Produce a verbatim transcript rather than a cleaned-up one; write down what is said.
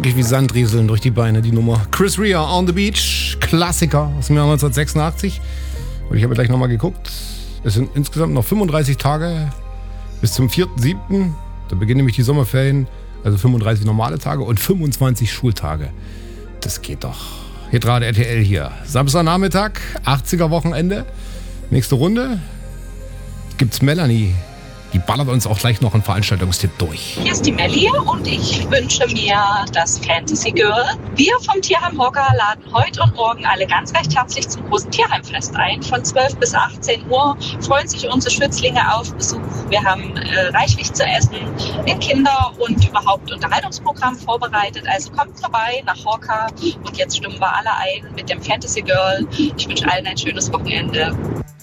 wirklich wie Sand rieseln durch die Beine, die Nummer. Chris Rea, On the Beach, Klassiker aus dem Jahr neunzehnhundertsechsundachtzig. Und ich habe gleich nochmal geguckt. Es sind insgesamt noch fünfunddreißig Tage bis zum vierten siebten Da beginnen nämlich die Sommerferien. Also fünfunddreißig normale Tage und fünfundzwanzig Schultage. Das geht doch. Hitradio R T L hier. Samstagnachmittag, achtziger Wochenende. Nächste Runde gibt's Melanie. Die ballert uns auch gleich noch einen Veranstaltungstipp durch. Hier ist die Melli und ich wünsche mir das Fantasy Girl. Wir vom Tierheim Hogger laden heute und morgen alle ganz recht herzlich zum großen Tierheimfest ein. Von zwölf bis achtzehn Uhr freuen sich unsere Schützlinge auf Besuch. Wir haben äh, reichlich zu essen, ein Kinder- und überhaupt Unterhaltungsprogramm vorbereitet. Also kommt vorbei nach Hogger und jetzt stimmen wir alle ein mit dem Fantasy Girl. Ich wünsche allen ein schönes Wochenende.